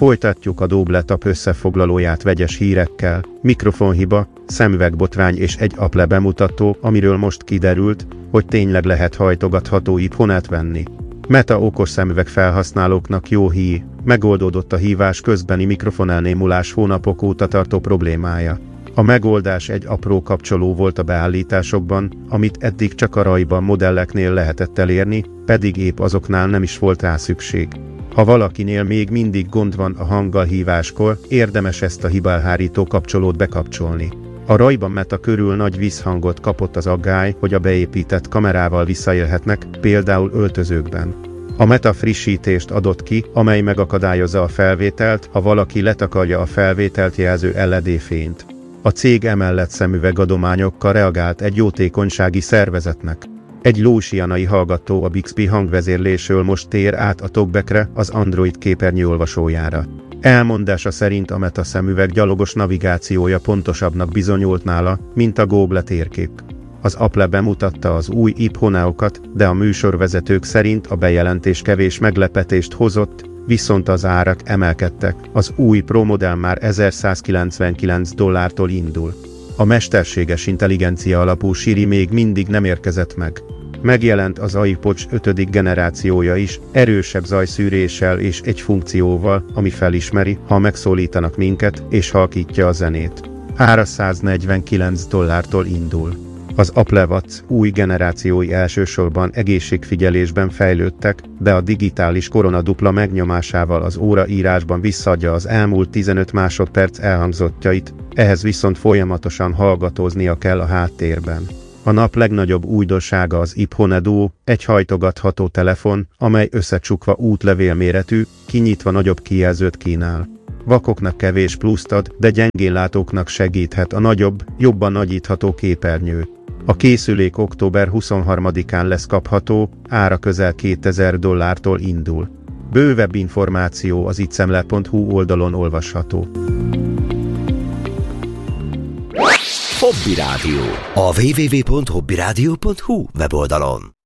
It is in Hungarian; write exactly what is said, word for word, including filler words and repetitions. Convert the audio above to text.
Folytatjuk a Dobletap összefoglalóját vegyes hírekkel, mikrofonhiba, szemüvegbotrány és egy Apple bemutató, amiről most kiderült, hogy tényleg lehet hajtogatható iPhone-et venni. Meta okos szemüveg felhasználóknak jó hír, megoldódott a hívás közbeni mikrofonelnémulás hónapok óta tartó problémája. A megoldás egy apró kapcsoló volt a beállításokban, amit eddig csak a Ray-Ban modelleknél lehetett elérni, pedig épp azoknál nem is volt rá szükség. Ha valakinél még mindig gond van a hanggal híváskor, érdemes ezt a hibelhárító kapcsolót bekapcsolni. A Ray-Ban Meta körül nagy visszhangot kapott az aggály, hogy a beépített kamerával visszaélhetnek, például öltözőkben. A Meta frissítést adott ki, amely megakadályozza a felvételt, ha valaki letakarja a felvételt jelző el é dé fényt. A cég emellett szemüvegadományokkal reagált egy jótékonysági szervezetnek. Egy lósianai hallgató a Bixby hangvezérlésről most tér át a talkbackre, az Android képernyőolvasójára. Elmondása szerint a Meta szemüveg gyalogos navigációja pontosabbnak bizonyult nála, mint a Google térkép. Az Apple bemutatta az új iPhone-okat, de a műsorvezetők szerint a bejelentés kevés meglepetést hozott, viszont az árak emelkedtek, az új Pro modell már ezerszázkilencvenkilenc dollártól indul. A mesterséges intelligencia alapú Siri még mindig nem érkezett meg. Megjelent az iPod ötödik generációja is, erősebb zajszűréssel és egy funkcióval, ami felismeri, ha megszólítanak minket, és halkítja a zenét. Ára száznegyvenkilenc dollártól indul. Az Apple Watch új generációi elsősorban egészségfigyelésben fejlődtek, de a digitális korona dupla megnyomásával az óraírásban visszaadja az elmúlt tizenöt másodperc elhangzottjait, ehhez viszont folyamatosan hallgatóznia kell a háttérben. A nap legnagyobb újdonsága az iPhone Duo, egy hajtogatható telefon, amely összecsukva útlevél méretű, kinyitva nagyobb kijelzőt kínál. Vakoknak kevés pluszt ad, de gyengénlátóknak segíthet a nagyobb, jobban nagyítható képernyő. A készülék október huszonharmadikán lesz kapható, ára közel kétezer dollártól indul. Bővebb információ az itszemle pont hu oldalon olvasható. Hobby Rádió. A double-u double-u double-u pont hobby rádió pont hu weboldalon.